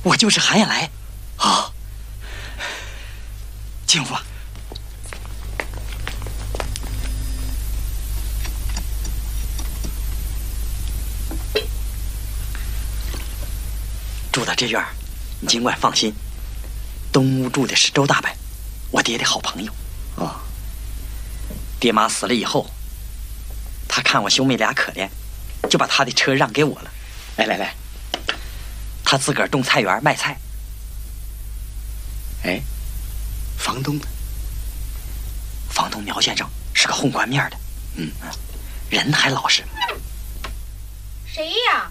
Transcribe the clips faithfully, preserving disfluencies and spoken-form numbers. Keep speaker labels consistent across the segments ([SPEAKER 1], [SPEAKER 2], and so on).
[SPEAKER 1] 我就是韩延来。啊，进屋吧。住到这院儿，你尽管放心。东屋住的是周大伯，我爹的好朋友。
[SPEAKER 2] 哦，
[SPEAKER 1] 爹妈死了以后，他看我兄妹俩可怜，就把他的车让给我了。来来来，他自个儿种菜园卖菜。
[SPEAKER 2] 哎，房东呢？
[SPEAKER 1] 房东苗先生是个混官面的，
[SPEAKER 2] 嗯，
[SPEAKER 1] 人还老实。
[SPEAKER 3] 谁呀？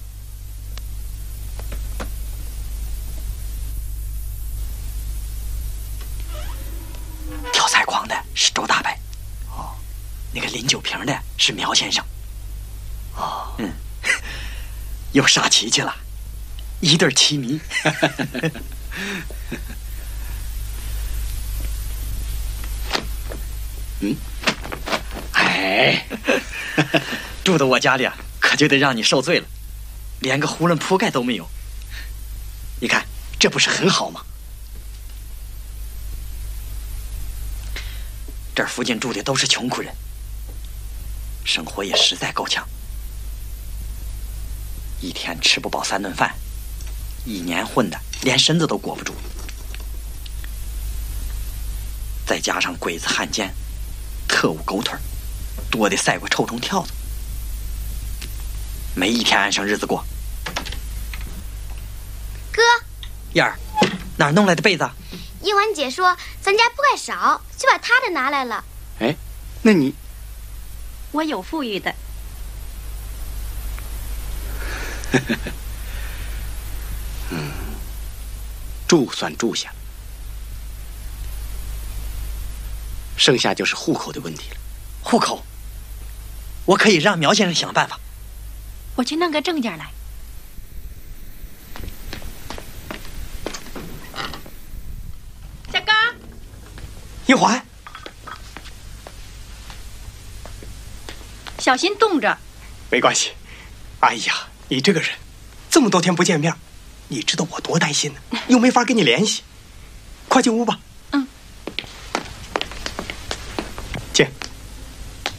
[SPEAKER 1] 挑菜筐的是周大伯，哦，那个拎酒瓶的是苗先生。
[SPEAKER 2] 哦，
[SPEAKER 1] 嗯，又杀棋去了，一对棋迷。
[SPEAKER 2] 嗯，哎，
[SPEAKER 1] 住到我家里啊，可就得让你受罪了，连个囫囵铺盖都没有。你看，这不是很好吗？这儿附近住的都是穷苦人，生活也实在够呛，一天吃不饱三顿饭，一年混的连身子都裹不住，再加上鬼子汉奸、特务狗腿，多的赛过臭虫跳蚤，没一天安生日子过。
[SPEAKER 4] 哥，
[SPEAKER 1] 燕儿，哪儿弄来的被子？
[SPEAKER 4] 一环姐说咱家铺盖少，就把她的拿来了。
[SPEAKER 2] 哎，那你
[SPEAKER 3] 我有富裕的。
[SPEAKER 2] 嗯，住算住下，剩下就是户口的问题了。
[SPEAKER 1] 户口，我可以让苗先生想办法。
[SPEAKER 3] 我去弄个证件来。小刚，
[SPEAKER 5] 一环，
[SPEAKER 3] 小心冻着。
[SPEAKER 5] 没关系。哎呀，你这个人，这么多天不见面，你知道我多担心呢，又没法跟你联系。快进屋吧。
[SPEAKER 3] 嗯。
[SPEAKER 5] 进。